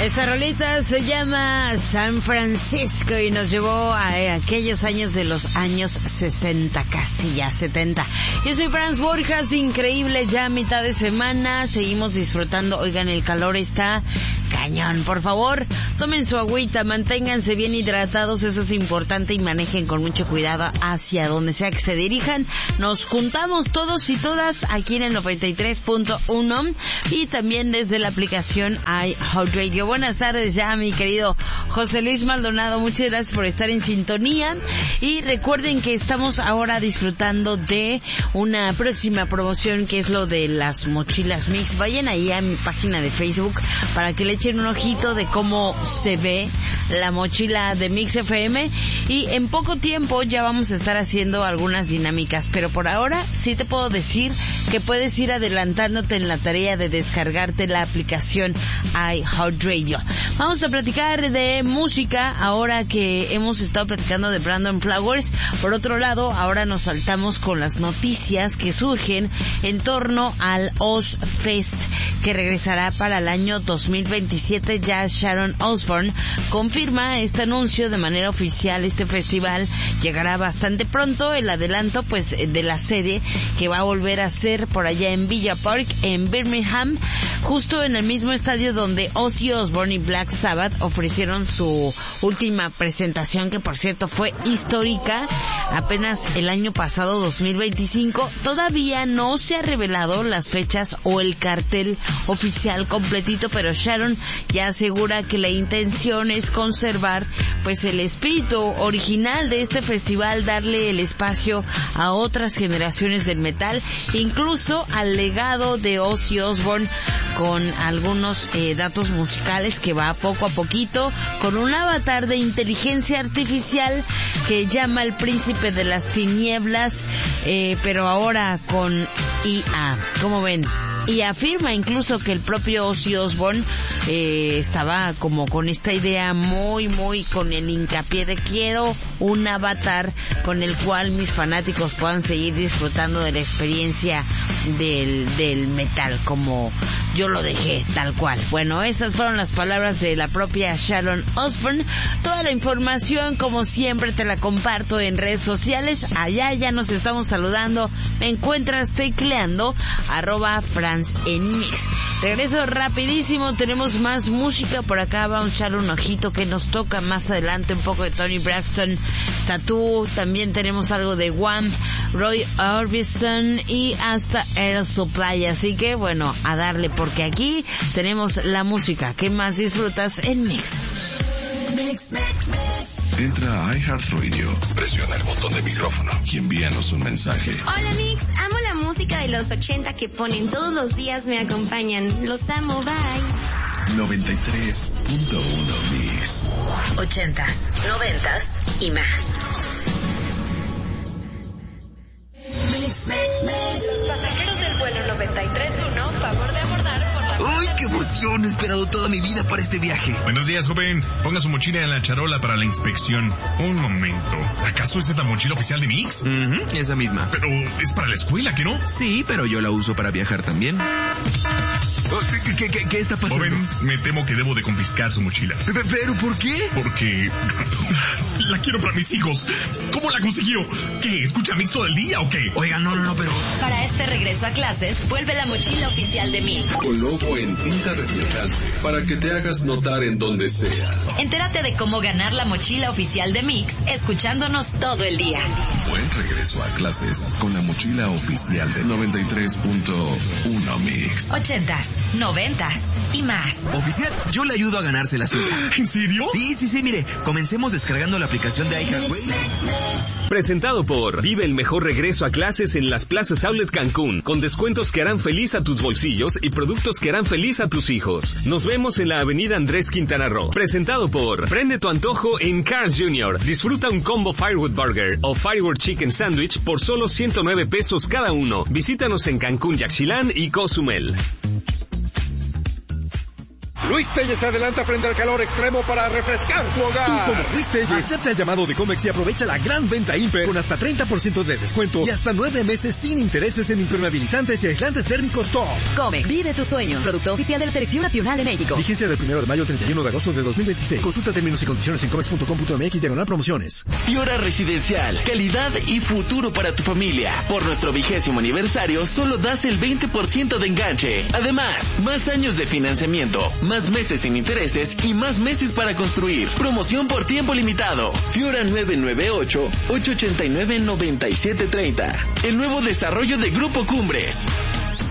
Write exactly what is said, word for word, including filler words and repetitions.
Esta rolita se llama San Francisco y nos llevó a aquellos años de los años sesenta, casi ya setenta. Yo soy Franz Borjas, increíble, ya mitad de semana, seguimos disfrutando. Oigan, el calor está cañón. Por favor, tomen su agüita, manténganse bien hidratados, eso es importante, y manejen con mucho cuidado hacia donde sea que se dirijan. Nos juntamos todos y todas aquí en el noventa y tres punto uno y también desde la aplicación iHeartRadio. Buenas tardes ya, mi querido José Luis Maldonado, muchas gracias por estar en sintonía, y recuerden que estamos ahora disfrutando de una próxima promoción que es lo de las mochilas Mix. Vayan ahí a mi página de Facebook para que le echen un ojito de cómo se ve la mochila de Mix F M, y en poco tiempo ya vamos a estar haciendo algunas dinámicas, pero por ahora sí te puedo decir que puedes ir adelantándote en la tarea de descargarte la aplicación iHeartRadio. Vamos a platicar de música ahora que hemos estado platicando de Brandon Flowers. Por otro lado, ahora nos saltamos con las noticias que surgen en torno al Ozzfest, que regresará para el año dos mil veintisiete. Ya Sharon Osbourne confirma este anuncio de manera oficial. Este festival llegará bastante pronto. El adelanto pues de la sede, que va a volver a ser por allá en Villa Park, en Birmingham, justo en el mismo estadio donde Ozzy Osbourne y Black Sabbath ofrecieron su última presentación, que por cierto fue histórica, apenas el año pasado, dos mil veinticinco. Todavía no se ha revelado las fechas o el cartel oficial completito, pero Sharon ya asegura que la intención es conservar pues el espíritu original de este festival, darle el espacio a otras generaciones del metal, incluso al legado de Ozzy Osbourne, con algunos eh, datos musicales que va poco a poquito, con un avatar de inteligencia artificial que llama el príncipe de las tinieblas, eh, pero ahora con I A. ¿Cómo ven? Y afirma incluso que el propio Ozzy Osbourne eh, estaba como con esta idea muy, muy con el hincapié de quiero un avatar con el cual mis fanáticos puedan seguir disfrutando de la experiencia del, del metal, como yo lo dejé, tal cual. Bueno, esas fueron las palabras de la propia Sharon Osbourne. Toda la información, como siempre, te la comparto en redes sociales. Allá ya nos estamos saludando. Me encuentras tecleando arroba Franz en Mix. Regreso rapidísimo, tenemos más música por acá. Vamos a echar un ojito que nos toca más adelante, un poco de Tony Braxton, Tattoo, también tenemos algo de Wham, Roy Orbison y hasta Air Supply. Así que bueno, a darle, porque aquí tenemos la música que más disfrutas en Mix. Mix, mix, mix. Entra a iHeartRadio, presiona el botón de micrófono y envíanos un mensaje. Hola Mix, amo la música de los ochenta que ponen todos los días, me acompañan. Los amo, bye. noventa y tres punto uno Mix. Ochentas, noventas y más. Mix, mix, mix. Pasajeros del vuelo noventa y tres punto uno, favor de abordar por la... ¡Uy, qué emoción! He esperado toda mi vida para este viaje. Buenos días, joven. Ponga su mochila en la charola para la inspección. Un momento. ¿Acaso esa es la mochila oficial de Mix? Uh-huh, esa misma. Pero es para la escuela, ¿qué no? Sí, pero yo la uso para viajar también. ¿Qué, qué, qué, qué está pasando? Joven, me temo que debo de confiscar su mochila. ¿Pero por qué? Porque la quiero para mis hijos. ¿Cómo la consiguió? ¿Qué? ¿Escucha Mix todo el día o qué? Oiga, no, no, no, pero... Para este regreso a clases, vuelve la mochila oficial de Mix. Con logo en tinta reflejante para que te hagas notar en donde sea. Entérate de cómo ganar la mochila oficial de Mix escuchándonos todo el día. Buen regreso a clases con la mochila oficial de noventa y tres punto uno Mix. Ochentas, noventas y más. Oficial, yo le ayudo a ganarse la suya. ¿En serio? Sí, sí, sí, mire, comencemos descargando la aplicación de iHeartRadio. Presentado por Vive el mejor regreso a clases en las plazas Outlet Cancún, con descuentos que harán feliz a tus bolsillos y productos que harán feliz a tus hijos. Nos vemos en la avenida Andrés Quintana Roo. Presentado por Prende tu antojo en Carl's junior Disfruta un combo Firewood Burger o Firewood Chicken Sandwich por solo ciento nueve pesos cada uno. Visítanos en Cancún, Yaxchilán y Cozumel. Luis Telles se adelanta frente al calor extremo para refrescar tu hogar. Tú como Luis Telles, acepta el llamado de Comex y aprovecha la gran venta Imper con hasta treinta por ciento de descuento y hasta nueve meses sin intereses en impermeabilizantes y aislantes térmicos top. Comex, vive tus sueños. Producto oficial de la Selección Nacional de México. Vigencia del primero de mayo al treinta y uno de agosto de dos mil veintiséis. Consulta términos y condiciones en comex punto com punto mx diagonal promociones. Fiora Residencial, calidad y futuro para tu familia. Por nuestro vigésimo aniversario, solo das el veinte por ciento de enganche. Además, más años de financiamiento, más meses sin intereses y más meses para construir. Promoción por tiempo limitado. Fiora nueve nueve ocho, ocho ocho nueve, nueve siete tres cero. El nuevo desarrollo de Grupo Cumbres.